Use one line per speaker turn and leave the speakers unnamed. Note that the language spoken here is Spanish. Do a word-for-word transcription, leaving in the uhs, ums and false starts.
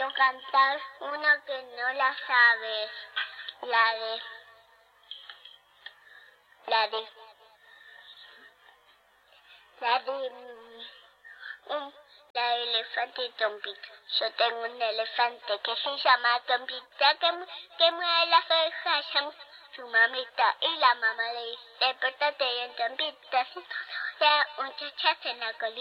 quiero cantar una que no la sabes. La de... La de... La de... Un, la de elefante y Tompita. Yo tengo un elefante que se llama Tompita, que, que mueve las orejas, llama su mamita. Y la mamá le dice, despertate bien, Tompita. Si no, un chachazo en la colita.